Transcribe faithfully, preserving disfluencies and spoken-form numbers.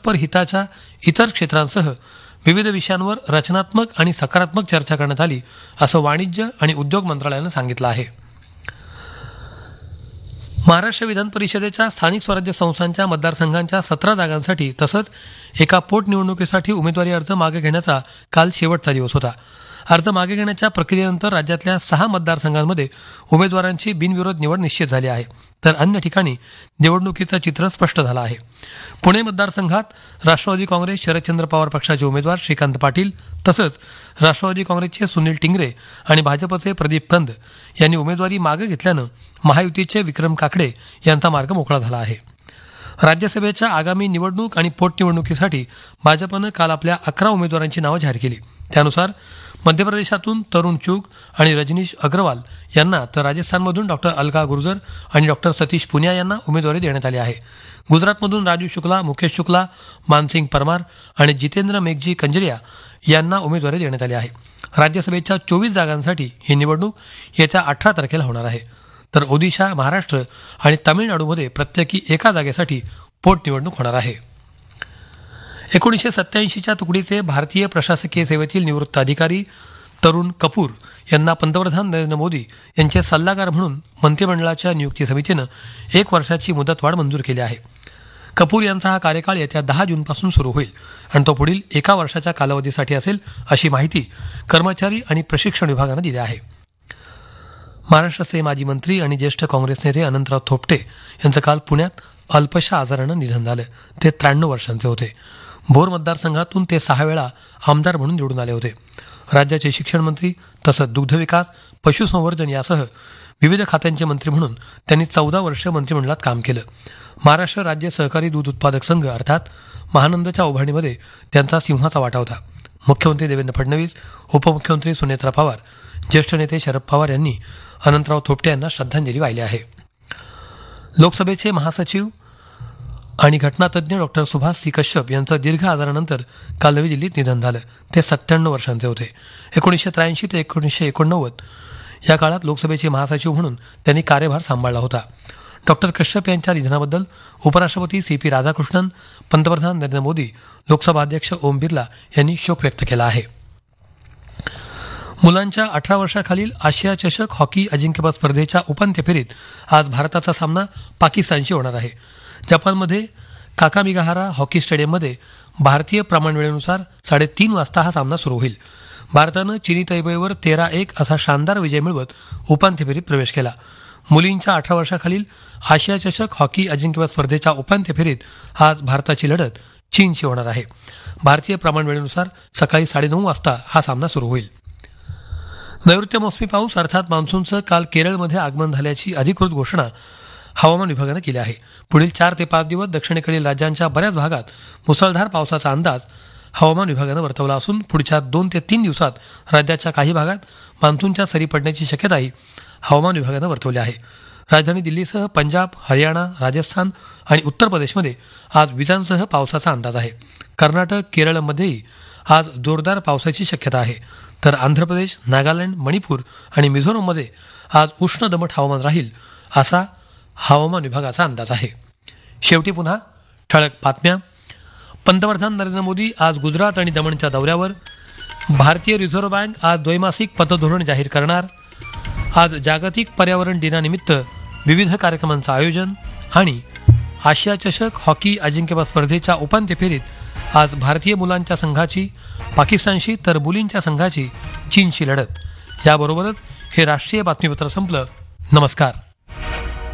परस्पर हिताच्या इतर क्षेत्रांसह विविध विषयांवर रचनात्मक आणि सकारात्मक चर्चा करण्यात आली असं वाणिज्य आणि उद्योग मंत्रालयानं सांगितलं आहे. महाराष्ट्र विधान परिषदेच्या स्थानिक स्वराज्य संस्थांच्या मतदारसंघांच्या सतरा जागांसाठी तसंच एका पोटनिवडणुकीसाठी उमेदवारी अर्ज मागे घेण्याचा काल शेवटचा दिवस होता. अर्ज मागे घेण्याच्या प्रक्रियेनंतर राज्यातल्या सहा मतदारसंघांमध्ये उमेदवारांची बिनविरोध निवड निश्चित झाली आहे, तर अन्य ठिकाणी निवडणुकीचं चित्र स्पष्ट झालं आहे. पुणे मतदारसंघात राष्ट्रवादी काँग्रेस शरदचंद्र पवार पक्षाचे उमेदवार श्रीकांत पाटील तसंच राष्ट्रवादी काँग्रेसचे सुनील टिंगरे आणि भाजपचे प्रदीप कंद यांनी उमेदवारी मागे घेतल्यानं महायुतीचे विक्रम काकडे यांचा मार्ग मोकळा झाला आहे. राज्यसभेच्या आगामी निवडणूक आणि पोटनिवडणुकीसाठी भाजपनं काल आपल्या अकरा उमेदवारांची नावं जाहीर केली. त्यानुसार मध्य प्रदेशातून तरुण चुग आणि रजनीश अग्रवाल यांना तर राजस्थानमधून डॉक्टर अलका गुर्जर आणि डॉक्टर सतीश पुनिया यांना उमेदवारी देण्यात आली आहे. गुजरातमधून राजू शुक्ला, मुकेश शुक्ला, मानसिंग परमार आणि जितेंद्र मेघजी कंजरिया यांना उमेदवारी देण्यात आली आहे. राज्यसभेच्या चोवीस जागांसाठी ही निवडणूक येत्या अठरा तारखेला होणार आहे, तर ओदिशा, महाराष्ट्र आणि तामिळनाडूमध्ये प्रत्येकी एका जागेसाठी पोटनिवडणूक होणार आहे. एकोणीसशे सत्याऐंशीच्या तुकडीचे भारतीय प्रशासकीय सेवेतील निवृत्त अधिकारी तरुण कपूर यांना पंतप्रधान नरेंद्र मोदी यांचे सल्लागार म्हणून मंत्रिमंडळाच्या नियुक्ती समितीनं एक वर्षाची मुदतवाढ मंजूर केली आहे. कपूर यांचा हा कार्यकाळ येत्या दहा जूनपासून सुरू होईल आणि तो पुढील एका वर्षाच्या कालावधीसाठी असेल अशी माहिती कर्मचारी आणि प्रशिक्षण विभागानं दिली आहे. महाराष्ट्राचे माजी मंत्री आणि ज्येष्ठ काँग्रेस नेते अनंतराव थोपटे यांचं काल पुण्यात अल्पशा आजारानं निधन झालं. ते त्र्याण्णव वर्षांचे होते. भोर मतदारसंघातून ते सहा वेळा आमदार म्हणून निवडून आले होते. राज्याचे शिक्षण मंत्री तसंच दुग्धविकास, पशुसंवर्धन यासह विविध खात्यांचे मंत्री म्हणून त्यांनी चौदा वर्ष मंत्रिमंडळात काम केलं. महाराष्ट्र राज्य सहकारी दूध उत्पादक संघ अर्थात महानंदच्या उभारणीमध्ये त्यांचा सिंहाचा वाटा होता. मुख्यमंत्री देवेंद्र फडणवीस, उपमुख्यमंत्री सुनेत्रा पवार, ज्येष्ठ नेते शरद पवार यांनी अनंतराव थोपटे यांना श्रद्धांजली वाहिली आहे. लोकसभेचे महासचिव आणि घटनातज्ञ डॉक्टर सुभाष सी कश्यप यांचं दीर्घ आजारानंतर काल नवी दिल्लीत निधन झालं. ते सत्त्याण्णव वर्षांचे होते. एकोणीसशे त्र्याऐंशी ते एकोणीसशे एकोणनव्वद या काळात लोकसभेचे महासचिव म्हणून त्यांनी कार्यभार सांभाळला होता. डॉक्टर कश्यप यांच्या निधनाबद्दल उपराष्ट्रपती सी पी राधाकृष्णन, पंतप्रधान नरेंद्र मोदी, लोकसभा अध्यक्ष ओम बिर्ला यांनी शोक व्यक्त केला आहे. मुलांच्या अठरा वर्षाखालील आशिया चषक हॉकी अजिंक्यपद स्पर्धेच्या उपांत्य फेरीत आज भारताचा सामना पाकिस्तानशी होणार आहे. जपानमध्ये काकामिगाहारा हॉकी स्टेडियममध्ये भारतीय प्रमाणवेळेनुसार साडेतीन वाजता हा सामना सुरू होईल. भारतानं चिनी तैबेईवर तेरा एक असा शानदार विजय मिळवत उपांत्य फेरीत प्रवेश केला. मुलींच्या अठरा वर्षाखालील आशिया चषक हॉकी अजिंक्यपद स्पर्धेच्या उपांत्य फेरीत आज भारताची लढत चीनशी होणार आहे. भारतीय प्रमाणवेळेनुसार सकाळी साडेनऊ वाजता हा सामना सुरू होईल. नैऋत्य मोसमी पाऊस अर्थात मान्सूनचं काल केरळमध्ये आगमन झाल्याची अधिकृत घोषणा हवामान विभागानं केली आहे. पुढील चार ते पाच दिवस दक्षिणेकडील राज्यांच्या बऱ्याच भागात मुसळधार पावसाचा अंदाज हवामान विभागानं वर्तवला असून पुढच्या दोन ते तीन दिवसात राज्याच्या काही भागात मान्सूनच्या सरी पडण्याची शक्यताही हवामान विभागानं वर्तवली आहे. राजधानी दिल्लीसह पंजाब, हरियाणा, राजस्थान आणि उत्तर प्रदेशमध्ये आज विजांसह पावसाचा अंदाज आहे. कर्नाटक, केरळमध्येही आज जोरदार पावसाची शक्यता आहे. तर आंध्र प्रदेश, नागालँड, मणिपूर आणि मिझोरममध्ये आज उष्ण दमट हवामान राहील असा हवामान विभागाचा अंदाज आहे. शेवटी पुन्हा ठळक बातम्या. पंतप्रधान नरेंद्र मोदी आज गुजरात आणि दमणच्या दौऱ्यावर. भारतीय रिझर्व्ह बँक आज द्वैमासिक पतधोरण जाहीर करणार. आज जागतिक पर्यावरण दिनानिमित्त विविध कार्यक्रमांचं आयोजन. आणि आशिया चषक हॉकी अजिंक्यपद स्पर्धेच्या उपांत्य फेरीत आज भारतीय मुलांच्या संघाची पाकिस्तानशी तर मुलींच्या संघाची चीनशी लढत. याबरोबरच हे राष्ट्रीय बातमीपत्र संपलं. नमस्कार.